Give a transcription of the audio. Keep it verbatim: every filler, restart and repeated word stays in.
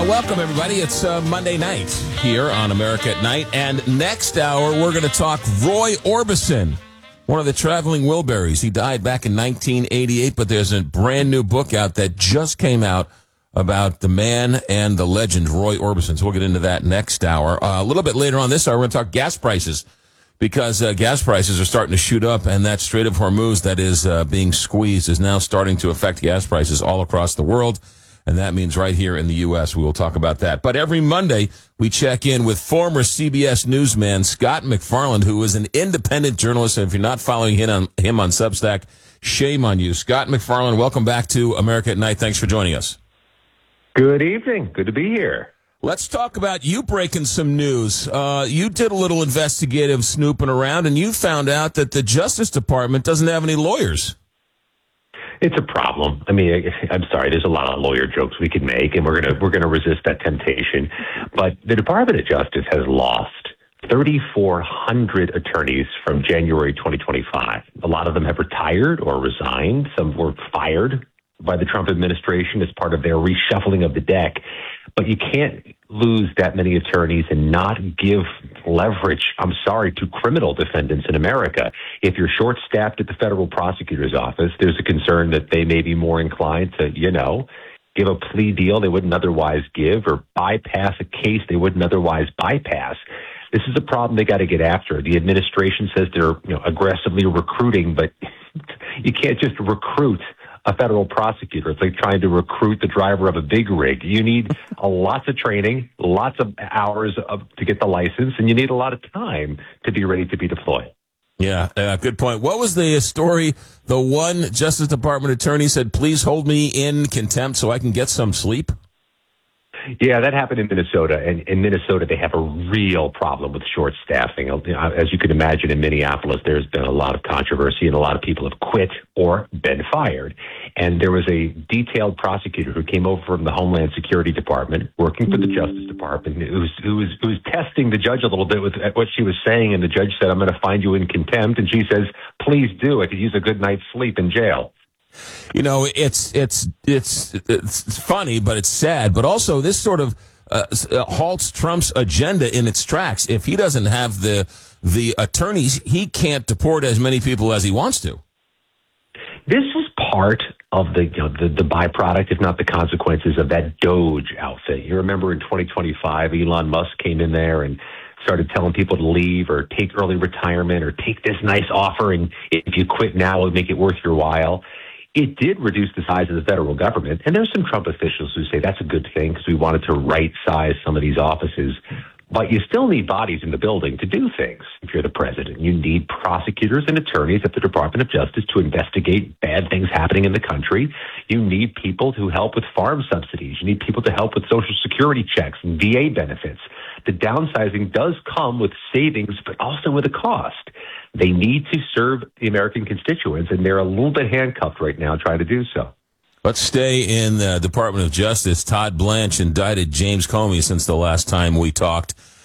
welcome, everybody. It's uh, Monday night here on America at Night. And next hour, we're going to talk Roy Orbison, one of the traveling Wilburys. He died back in nineteen eighty-eight, but there's a brand new book out that just came out about the man and the legend, Roy Orbison. So we'll get into that next hour. Uh, a little bit later on this hour, we're going to talk gas prices, because uh, gas prices are starting to shoot up, and that Strait of Hormuz that is uh, being squeezed is now starting to affect gas prices all across the world. And that means right here in the U S We will talk about that. But every Monday, we check in with former C B S newsman Scott MacFarlane, who is an independent journalist. And if you're not following him on, him on Substack, shame on you. Scott MacFarlane, welcome back to America at Night. Thanks for joining us. Good evening. Good to be here. Let's talk about you breaking some news. Uh, you did a little investigative snooping around, and you found out that the Justice Department doesn't have any lawyers. It's a problem. I mean, I'm sorry. There's a lot of lawyer jokes we could make, and we're gonna we're gonna resist that temptation. But the Department of Justice has lost thirty-four hundred attorneys from January twenty twenty-five. A lot of them have retired or resigned. Some were fired by the Trump administration as part of their reshuffling of the deck. But you can't lose that many attorneys and not give leverage, I'm sorry, to criminal defendants in America. If you're short-staffed at the federal prosecutor's office, there's a concern that they may be more inclined to, you know, give a plea deal they wouldn't otherwise give, or bypass a case they wouldn't otherwise bypass. This is a problem they got to get after. The administration says they're, you know, aggressively recruiting, but you can't just recruit a federal prosecutor. It's like trying to recruit the driver of a big rig. You need a lots of training, lots of hours of, to get the license, and you need a lot of time to be ready to be deployed. Yeah, uh, good point. What was the story? The one Justice Department attorney said, please hold me in contempt so I can get some sleep? Yeah, that happened in Minnesota. And in Minnesota, they have a real problem with short staffing. As you can imagine, in Minneapolis, there's been a lot of controversy, and a lot of people have quit or been fired. And there was a detailed prosecutor who came over from the Homeland Security Department, working for the Justice Department, who was, who was, who was testing the judge a little bit with what she was saying. And the judge said, I'm going to find you in contempt. And she says, please do. I could use a good night's sleep in jail. You know, it's it's it's it's funny, but it's sad. But also, this sort of uh, halts Trump's agenda in its tracks. If he doesn't have the the attorneys, he can't deport as many people as he wants to. This is part of the, you know, the the byproduct, if not the consequences, of that Doge outfit. You remember in twenty twenty-five, Elon Musk came in there and started telling people to leave or take early retirement or take this nice offer, and if you quit now, it'll make it worth your while. It did reduce the size of the federal government, and there's some Trump officials who say that's a good thing because we wanted to right-size some of these offices. But you still need bodies in the building to do things. If you're the president, you need prosecutors and attorneys at the Department of Justice to investigate bad things happening in the country. You need people to help with farm subsidies. You need people to help with Social Security checks and V A benefits. The downsizing does come with savings, but also with a cost. They need to serve the American constituents, and they're a little bit handcuffed right now trying to do so. Let's stay in the Department of Justice. Todd Blanche indicted James Comey since the last time we talked.